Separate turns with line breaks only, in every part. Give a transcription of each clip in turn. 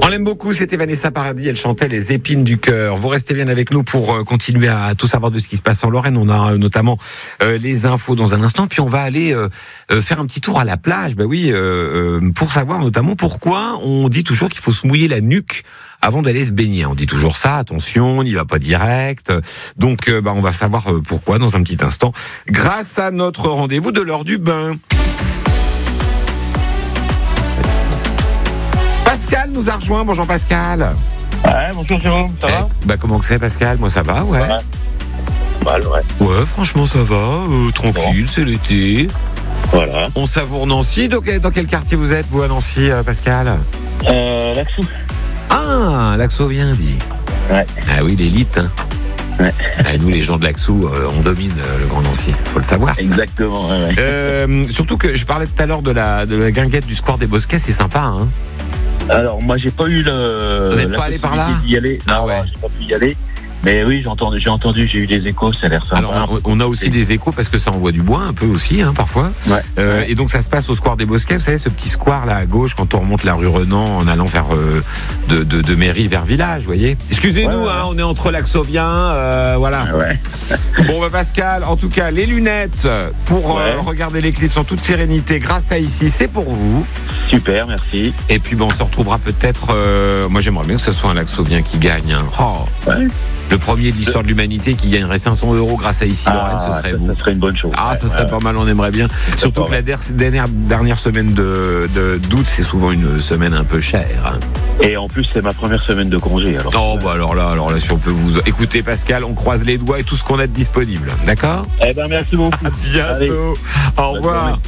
l'aime beaucoup, c'était Vanessa Paradis, elle chantait Les épines du cœur. Vous restez bien avec nous pour continuer à tout savoir de ce qui se passe en Lorraine. On a notamment les infos dans un instant, puis on va aller faire un petit tour à la plage. Bah oui, pour savoir notamment pourquoi on dit toujours qu'il faut se mouiller la nuque avant d'aller se baigner. On dit toujours ça, attention, on n'y va pas direct. Donc on va savoir pourquoi dans un petit instant, grâce à notre rendez-vous de l'heure du bain. Pascal nous a rejoint. Bonjour Pascal.
Ouais, bonjour Jérôme, ça va?
Comment que c'est Pascal? Moi ça va, ouais.
Ouais,
Ouais, franchement ça va, tranquille, c'est l'été.
Voilà.
On savoure Nancy. Dans quel quartier vous êtes, vous, à Nancy, Pascal?
Laxou.
Ah, Laxou vient dit.
Ouais.
Ah oui, l'élite. Hein.
Ouais.
Nous, les gens de Laxou, on domine le Grand Nancy. Faut le savoir. Ça.
Exactement. Ouais.
Surtout que je parlais tout à l'heure de la guinguette du square des Bosquets, c'est sympa, hein.
Alors, moi, j'ai pas eu
Vous n'êtes pas allé par là?
D'y aller. Non, ouais. J'ai pas pu y aller. Mais oui, j'ai eu des échos, ça a l'air sympa.
Alors, on a aussi des échos parce que ça envoie du bois un peu aussi, hein, parfois.
Ouais.
Et donc ça se passe au square des Bosquets, vous savez, ce petit square là à gauche quand on remonte la rue Renan en allant vers de mairie vers village, vous voyez. Excusez-nous,
ouais.
Hein, on est entre Laxovien, voilà.
Ouais.
Bon, Pascal, en tout cas, les lunettes pour regarder l'éclipse en toute sérénité grâce à Ici, c'est pour vous.
Super, merci.
Et puis on se retrouvera peut-être. Moi, j'aimerais bien que ce soit un Laxovien qui gagne. Hein. Oh.
Ouais.
Le premier de l'histoire de l'humanité qui gagnerait 500 € grâce à Ici Lorraine, ce serait vous.
Ça serait une bonne chose.
Ah, ça serait pas mal, on aimerait bien. Surtout que la dernière semaine d'août, c'est souvent une semaine un peu chère.
Et en plus, c'est ma première semaine de congé. Alors
là, si on peut vous... Écoutez, Pascal, on croise les doigts et tout ce qu'on a de disponible. D'accord?
Eh ben, merci beaucoup.
À bientôt. Allez. Au revoir.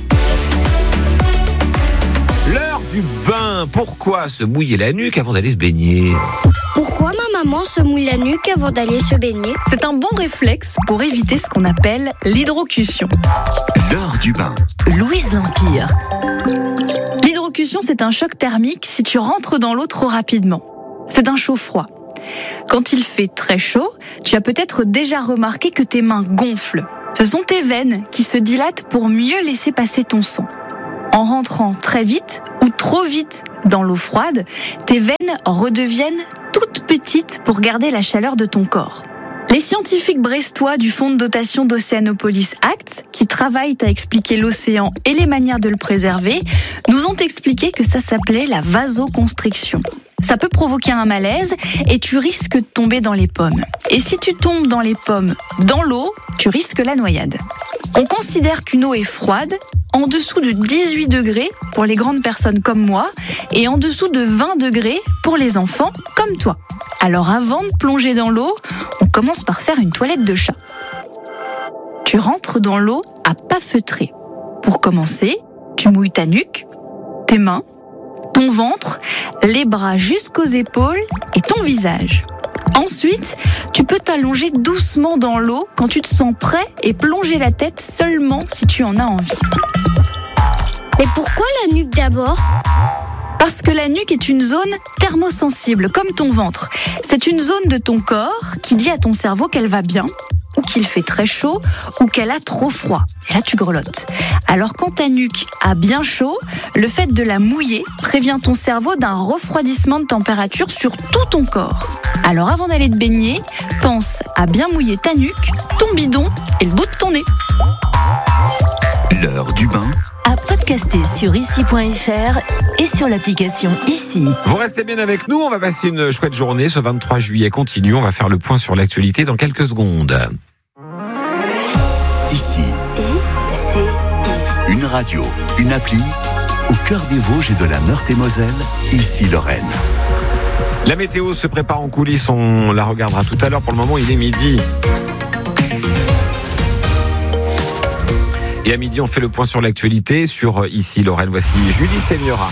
L'heure du bain. Pourquoi se mouiller la nuque avant d'aller se baigner?
Pourquoi ma maman se mouille la nuque avant d'aller se baigner?
C'est un bon réflexe pour éviter ce qu'on appelle l'hydrocution.
L'heure du bain.
Louise L'Empire. L'hydrocution, c'est un choc thermique si tu rentres dans l'eau trop rapidement. C'est un chaud-froid. Quand il fait très chaud, tu as peut-être déjà remarqué que tes mains gonflent. Ce sont tes veines qui se dilatent pour mieux laisser passer ton sang. En rentrant très vite ou trop vite dans l'eau froide, tes veines redeviennent toutes petites pour garder la chaleur de ton corps. Les scientifiques brestois du fonds de dotation d'Océanopolis ACT, qui travaillent à expliquer l'océan et les manières de le préserver, nous ont expliqué que ça s'appelait la vasoconstriction. Ça peut provoquer un malaise et tu risques de tomber dans les pommes. Et si tu tombes dans les pommes dans l'eau, tu risques la noyade. On considère qu'une eau est froide en dessous de 18 degrés pour les grandes personnes comme moi et en dessous de 20 degrés pour les enfants comme toi. Alors avant de plonger dans l'eau, on commence par faire une toilette de chat. Tu rentres dans l'eau à pas feutrer. Pour commencer, tu mouilles ta nuque, tes mains, ton ventre, les bras jusqu'aux épaules et ton visage. Ensuite, tu peux t'allonger doucement dans l'eau quand tu te sens prêt et plonger la tête seulement si tu en as envie.
Mais pourquoi la nuque d'abord?
Parce que la nuque est une zone thermosensible, comme ton ventre. C'est une zone de ton corps qui dit à ton cerveau qu'elle va bien, ou qu'il fait très chaud, ou qu'elle a trop froid. Et là, tu grelottes. Alors, quand ta nuque a bien chaud, le fait de la mouiller prévient ton cerveau d'un refroidissement de température sur tout ton corps. Alors, avant d'aller te baigner, pense à bien mouiller ta nuque, ton bidon et le bout de ton nez.
L'heure du bain.
À podcaster sur ici.fr et sur l'application Ici.
Vous restez bien avec nous, on va passer une chouette journée. Ce 23 juillet continue, on va faire le point sur l'actualité dans quelques secondes.
Ici.
ICI.
Une radio, une appli, au cœur des Vosges et de la Meurthe-et-Moselle, Ici Lorraine.
La météo se prépare en coulisses, on la regardera tout à l'heure. Pour le moment, il est midi. Et à midi, on fait le point sur l'actualité sur Ici Lorraine. Voici Julie Seignora.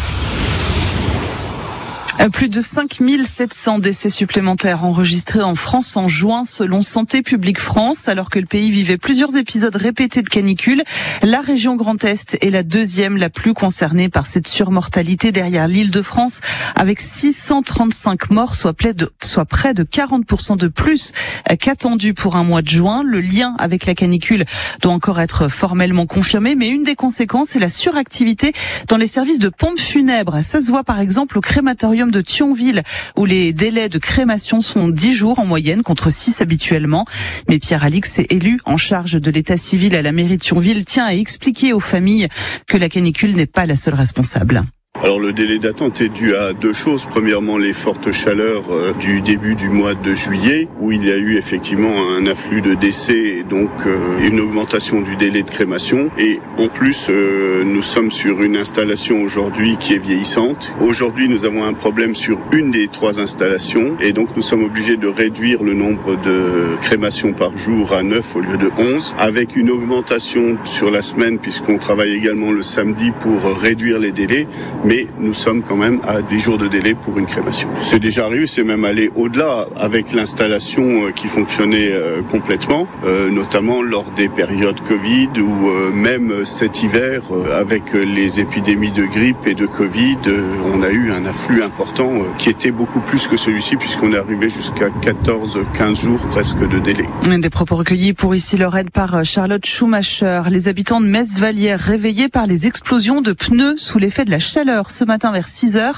Plus de 5700 décès supplémentaires enregistrés en France en juin selon Santé publique France. Alors que le pays vivait plusieurs épisodes répétés de canicule, la région Grand Est est la deuxième la plus concernée par cette surmortalité derrière l'Île-de-France avec 635 morts, soit près de 40% de plus qu'attendu pour un mois de juin. Le lien avec la canicule doit encore être formellement confirmé, mais une des conséquences est la suractivité dans les services de pompes funèbres. Ça se voit par exemple au crématorium Notre-Dame de Thionville, où les délais de crémation sont 10 jours en moyenne contre 6 habituellement. Mais Pierre Alix, élu en charge de l'état civil à la mairie de Thionville, tient à expliquer aux familles que la canicule n'est pas la seule responsable.
Alors le délai d'attente est dû à deux choses. Premièrement, les fortes chaleurs du début du mois de juillet, où il y a eu effectivement un afflux de décès et donc une augmentation du délai de crémation. Et en plus, nous sommes sur une installation aujourd'hui qui est vieillissante. Aujourd'hui, nous avons un problème sur une des 3 installations et donc nous sommes obligés de réduire le nombre de crémations par jour à 9 au lieu de 11, avec une augmentation sur la semaine puisqu'on travaille également le samedi pour réduire les délais. Mais nous sommes quand même à 10 jours de délai pour une crémation. C'est déjà arrivé, c'est même allé au-delà avec l'installation qui fonctionnait complètement, notamment lors des périodes Covid ou même cet hiver avec les épidémies de grippe et de Covid, on a eu un afflux important qui était beaucoup plus que celui-ci puisqu'on est arrivé jusqu'à 14-15 jours presque de délai.
Des propos recueillis pour Ici Lorraine par Charlotte Schumacher. Les habitants de Metz-Vallière réveillés par les explosions de pneus sous l'effet de la chaleur. Ce matin vers 6h,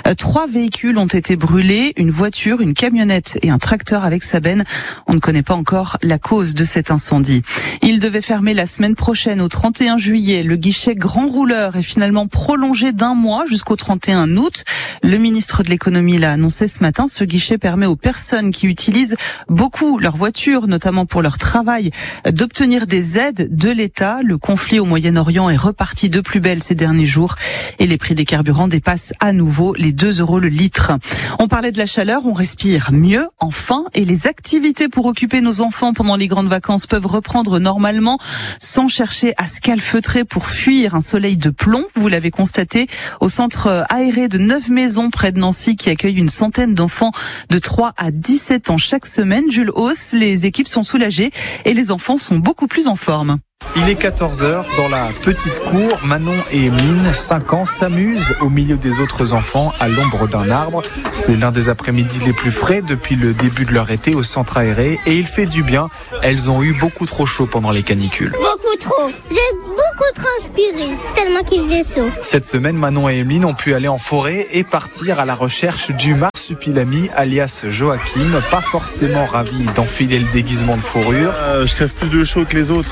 3 véhicules ont été brûlés, une voiture, une camionnette et un tracteur avec sa benne. On ne connaît pas encore la cause de cet incendie. Il devait fermer la semaine prochaine au 31 juillet. Le guichet grand rouleur est finalement prolongé d'1 mois jusqu'au 31 août. Le ministre de l'économie l'a annoncé ce matin. Ce guichet permet aux personnes qui utilisent beaucoup leur voiture, notamment pour leur travail, d'obtenir des aides de l'État. Le conflit au Moyen-Orient est reparti de plus belle ces derniers jours et les prix des carburants dépassent à nouveau les 2 € le litre. On parlait de la chaleur, on respire mieux, enfin, et les activités pour occuper nos enfants pendant les grandes vacances peuvent reprendre normalement sans chercher à se calfeutrer pour fuir un soleil de plomb. Vous l'avez constaté au centre aéré de Neuve-Maisons près de Nancy qui accueille une centaine d'enfants de 3 à 17 ans chaque semaine. Jules Hauss, les équipes sont soulagées et les enfants sont beaucoup plus en forme.
Il est 14h dans la petite cour. Manon et Emeline, 5 ans, s'amusent au milieu des autres enfants à l'ombre d'un arbre. C'est l'un des après-midi les plus frais depuis le début de leur été au centre aéré et il fait du bien. Elles ont eu beaucoup trop chaud pendant les canicules.
Beaucoup trop. J'ai beaucoup transpiré, tellement qu'il faisait chaud.
Cette semaine, Manon et Emeline ont pu aller en forêt et partir à la recherche du marsupilami alias Joachim. Pas forcément ravi d'enfiler le déguisement de fourrure.
Je crève plus de chaud que les autres,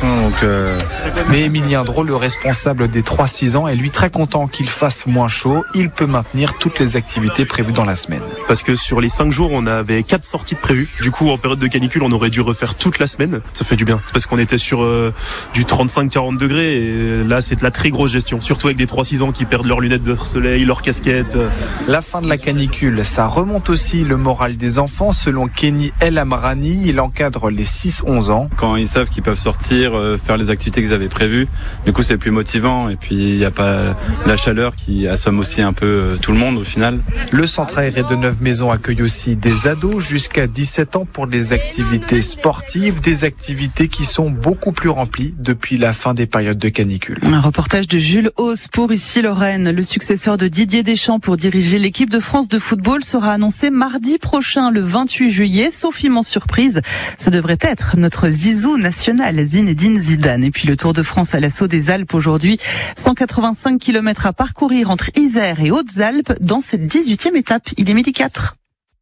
Mais Émilien Drault, le responsable des 3-6 ans, est lui très content qu'il fasse moins chaud. Il peut maintenir toutes les activités prévues dans la semaine.
Parce que sur les 5 jours, on avait 4 sorties de prévues. Du coup, en période de canicule, on aurait dû refaire toute la semaine. Ça fait du bien. Parce qu'on était sur du 35-40 degrés et là, c'est de la très grosse gestion. Surtout avec des 3-6 ans qui perdent leurs lunettes de soleil, leurs casquettes.
La fin de la canicule, ça remonte aussi le moral des enfants. Selon Kenny El Amrani, il encadre les 6-11 ans.
Quand ils savent qu'ils peuvent sortir, faire les activités qu'ils avaient prévues, du coup c'est plus motivant et puis il n'y a pas la chaleur qui assomme aussi un peu tout le monde au final.
Le centre aéré de Neuve-Maisons accueille aussi des ados jusqu'à 17 ans pour des activités sportives, des activités qui sont beaucoup plus remplies depuis la fin des périodes de canicule.
Un reportage de Jules Hauss pour Ici Lorraine. Le successeur de Didier Deschamps pour diriger l'équipe de France de football sera annoncé mardi prochain, le 28 juillet, sauf immense surprise. Ce devrait être notre zizou national, Zinedine Zidane. Et puis le Tour de France à l'assaut des Alpes aujourd'hui. 185 km à parcourir entre Isère et Hautes-Alpes dans cette 18e étape. Il est 12h04.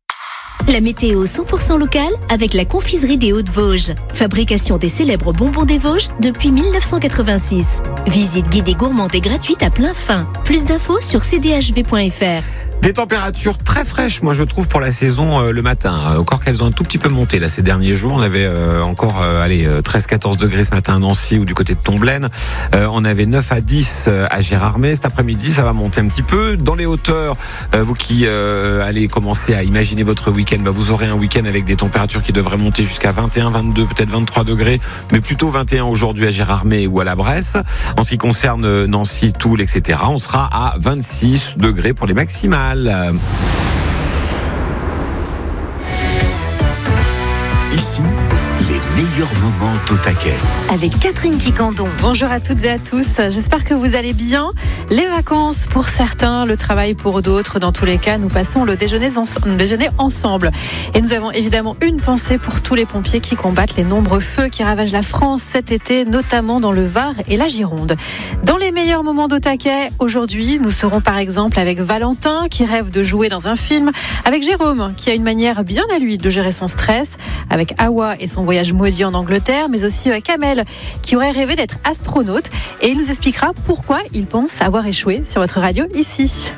La météo 100% locale avec la confiserie des Hauts-de-Vosges. Fabrication des célèbres bonbons des Vosges depuis 1986. Visite guidée gourmande et gratuite à plein fin. Plus d'infos sur cdhv.fr.
Des températures très fraîches, moi je trouve, pour la saison le matin. Encore qu'elles ont un tout petit peu monté là ces derniers jours. On avait encore 13-14 degrés ce matin à Nancy ou du côté de Tomblaine. On avait 9 à 10 à Gérardmer. Cet après-midi, ça va monter un petit peu. Dans les hauteurs, vous qui allez commencer à imaginer votre week-end, vous aurez un week-end avec des températures qui devraient monter jusqu'à 21, 22, peut-être 23 degrés, mais plutôt 21 aujourd'hui à Gérardmer ou à la Bresse. En ce qui concerne Nancy, Toul, etc., on sera à 26 degrés pour les maximales.
Ici, les meilleurs moments d'au taquet.
Avec Catherine Quicandon.
Bonjour à toutes et à tous, j'espère que vous allez bien. Les vacances pour certains, le travail pour d'autres. Dans tous les cas, nous passons le déjeuner ensemble. Et nous avons évidemment une pensée pour tous les pompiers qui combattent les nombreux feux qui ravagent la France cet été, notamment dans le Var et la Gironde. Dans les meilleurs moments d'au taquet, aujourd'hui, nous serons par exemple avec Valentin qui rêve de jouer dans un film, avec Jérôme qui a une manière bien à lui de gérer son stress, avec Hawa et son voyage maudit en Angleterre, mais aussi Kamel qui aurait rêvé d'être astronaute, et il nous expliquera pourquoi il pense avoir échoué sur votre radio ici.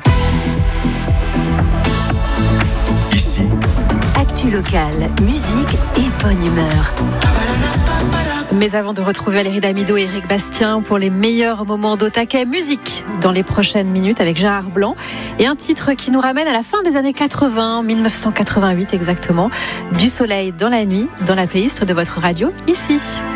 Ici,
Actu locale, musique et bonne humeur.
Mais avant de retrouver Valérie Damido et Eric Bastien pour les meilleurs moments d'au taquet, musique dans les prochaines minutes avec Gérard Blanc et un titre qui nous ramène à la fin des années 80, 1988 exactement, Du soleil dans la nuit, dans la playlist de votre radio ici.